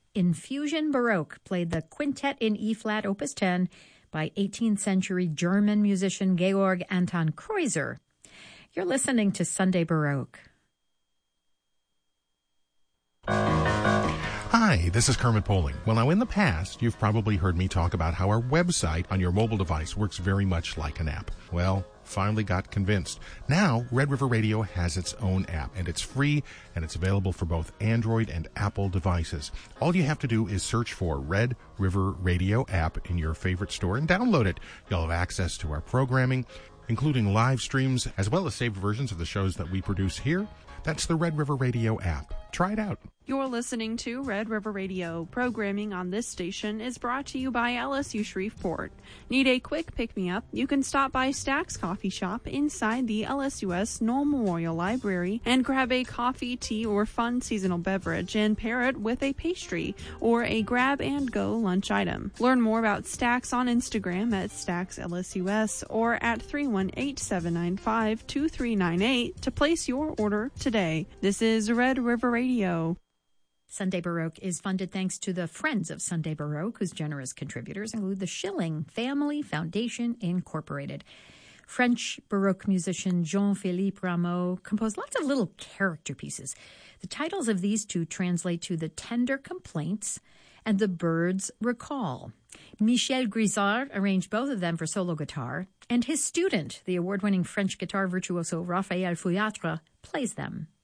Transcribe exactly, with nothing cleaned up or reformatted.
Infusion Baroque played the Quintet in E-flat, Opus ten, by eighteenth century German musician Georg Anton Kreuzer. You're listening to Sunday Baroque. Hi, this is Kermit Poling. Well, now in the past, you've probably heard me talk about how our website on your mobile device works very much like an app. Well, finally got convinced. Now, Red River Radio has its own app, and it's free, and it's available for both Android and Apple devices. All you have to do is search for Red River Radio app in your favorite store and download it. You'll have access to our programming, including live streams, as well as saved versions of the shows that we produce here. That's the Red River Radio app. Try it out. You're listening to Red River Radio. Programming on this station is brought to you by L S U Shreveport. Need a quick pick-me-up? You can stop by Stack's Coffee Shop inside the L S U S Knoll Memorial Library and grab a coffee, tea, or fun seasonal beverage and pair it with a pastry or a grab-and-go lunch item. Learn more about Stack's on Instagram at Stack's L S U S or at three one eight, seven nine five, two three nine eight to place your order today. This is Red River Radio. Sunday Baroque is funded thanks to the Friends of Sunday Baroque, whose generous contributors include the Schilling Family Foundation, Incorporated. French Baroque musician Jean-Philippe Rameau composed lots of little character pieces. The titles of these two translate to The Tender Complaints and The Bird's Recall. Michel Grisard arranged both of them for solo guitar, and his student, the award-winning French guitar virtuoso Raphael Fouillatre, plays them.